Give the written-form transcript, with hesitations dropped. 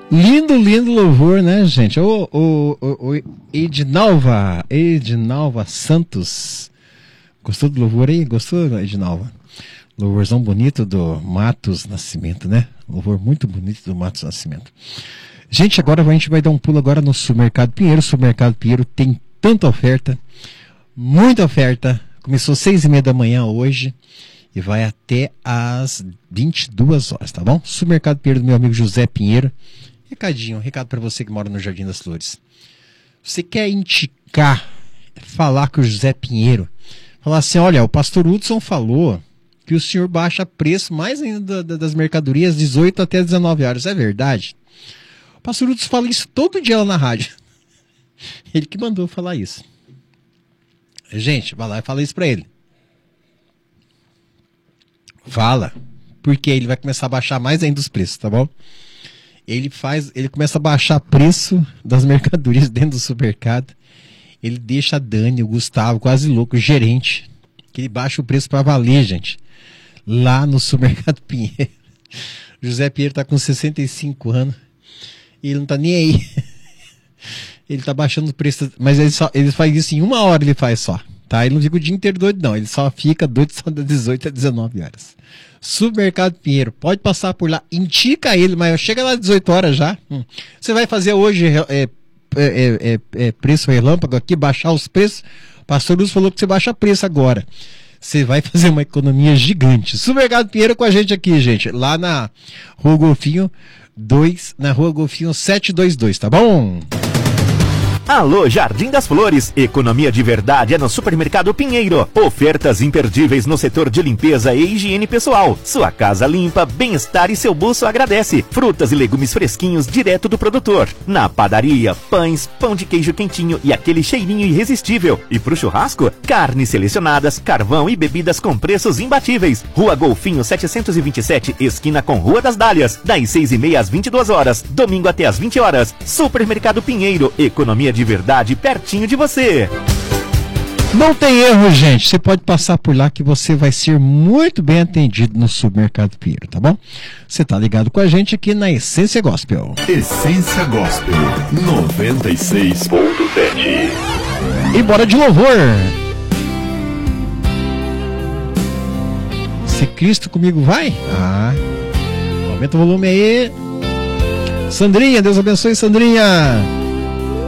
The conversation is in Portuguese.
Lindo, lindo louvor, né, gente? O Edinalva Santos. Gostou do louvor aí? Gostou, Edinalva? Louvorzão bonito do Matos Nascimento, né? Louvor muito bonito do Matos Nascimento. Gente, agora a gente vai dar um pulo agora no Supermercado Pinheiro. O Supermercado Pinheiro tem tanta oferta, muita oferta. Começou 6h30 da manhã hoje e vai até às 22 horas, tá bom? Supermercado Pinheiro do meu amigo José Pinheiro. Recado para você que mora no Jardim das Flores. Você quer indicar, falar com o José Pinheiro, falar assim, olha, o pastor Hudson falou que o senhor baixa preço mais ainda das mercadorias 18 até 19 horas. É verdade? O pastor Hudson fala isso todo dia lá na rádio. Ele que mandou falar isso. Gente, vai lá e fala isso pra ele. Fala. Porque ele vai começar a baixar mais ainda os preços, tá bom? Ele começa a baixar preço das mercadorias dentro do supermercado. Ele deixa a Dani, o Gustavo, quase louco, o gerente, que ele baixa o preço pra valer, gente. Lá no Supermercado Pinheiro. José Pinheiro tá com 65 anos. E ele não tá nem aí. Ele tá baixando o preço. Mas ele faz isso em 1 hora, ele faz só. Tá? Ele não fica o dia inteiro doido, não. Ele só fica doido só das 18 às 19 horas. Supermercado Pinheiro. Pode passar por lá. Indica ele, mas chega lá às 18 horas já. Você vai fazer hoje preço relâmpago aqui, baixar os preços. O pastor Luz falou que você baixa preço agora. Você vai fazer uma economia gigante. Supermercado Pinheiro com a gente aqui, gente. Lá na Rua Golfinho 2, na Rua Golfinho 722, tá bom? Alô, Jardim das Flores. Economia de verdade é no Supermercado Pinheiro. Ofertas imperdíveis no setor de limpeza e higiene pessoal. Sua casa limpa, bem-estar e seu bolso agradece. Frutas e legumes fresquinhos direto do produtor. Na padaria, pães, pão de queijo quentinho e aquele cheirinho irresistível. E pro churrasco, carnes selecionadas, carvão e bebidas com preços imbatíveis. Rua Golfinho 727, esquina com Rua das Dálias. Das 6h30 às 22 horas. Domingo até às 20 horas. Supermercado Pinheiro. Economia de verdade pertinho de você. Não tem erro, gente. Você pode passar por lá que você vai ser muito bem atendido no Supermercado Pinheiro, tá bom? Você tá ligado com a gente aqui na Essência Gospel. Essência Gospel 96.7. E bora de louvor. Se Cristo comigo vai? Aumenta o volume aí. Sandrinha, Deus abençoe, Sandrinha.